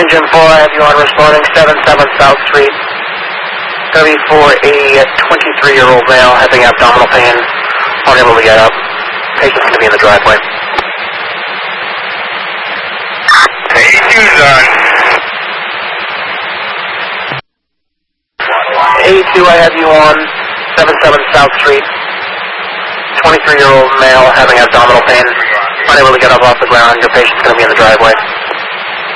Engine 4, I have you on responding 77 South Street. Going to be for a 23-year-old male having abdominal pain, unable to get up. Patient's going to be in the driveway. 82's on. 82, I have you on 77 South Street. 23-year-old male having abdominal pain, unable to get up off the ground. Your patient's going to be in the driveway.